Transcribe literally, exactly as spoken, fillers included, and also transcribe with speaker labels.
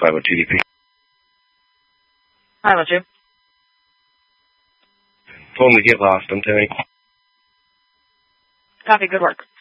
Speaker 1: five oh two D P.
Speaker 2: five oh two.
Speaker 1: Told him to get lost, I'm telling you.
Speaker 2: Copy, good work.